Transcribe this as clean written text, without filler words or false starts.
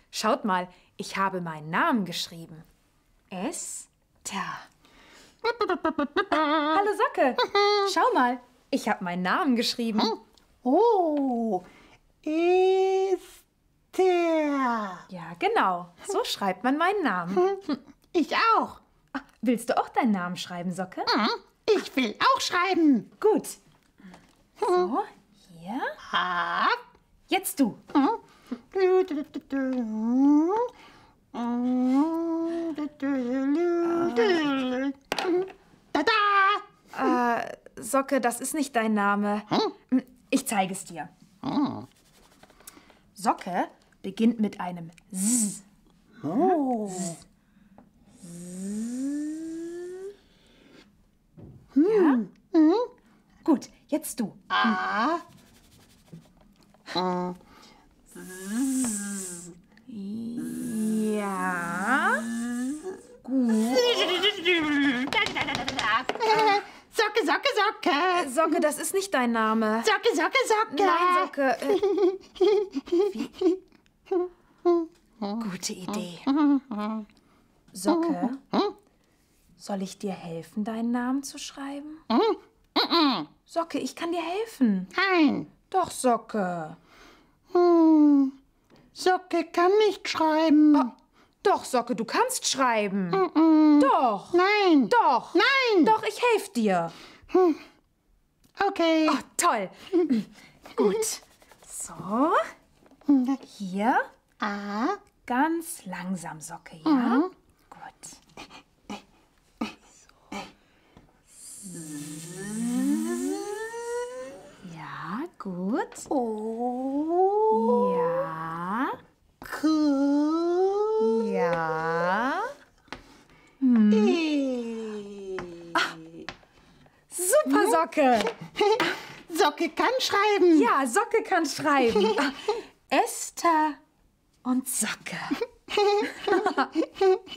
Schaut mal, ich habe meinen Namen geschrieben. Esther. Hallo Socke, schau mal, ich habe meinen Namen geschrieben. Oh, Esther. Ja, genau, so schreibt man meinen Namen. Ich auch. Willst du auch deinen Namen schreiben, Socke? Ich will auch schreiben. Gut. So, hier. Ah. Jetzt du. Tada! Socke, das ist nicht dein Name. Ich zeige es dir. Socke beginnt mit einem S. Oh. Ja? Gut, jetzt du. Ah. Ja. Gut. Socke, Socke, Socke. Socke, das ist nicht dein Name. Socke, Socke, Socke. Nein, Socke. Gute Idee. Socke, soll ich dir helfen, deinen Namen zu schreiben? Socke, ich kann dir helfen. Nein. Doch, Socke. Socke kann nicht schreiben. Doch, Socke, du kannst schreiben. Doch. Nein. Doch. Nein. Doch, ich helfe dir. Okay. Oh, toll. Gut. So. Hier. A. Ganz langsam, Socke, ja? Gut. Ja, gut. O. Ja. K. Ja. E. Super, Socke. Socke kann schreiben. Ja, Socke kann schreiben. Esther und Socke.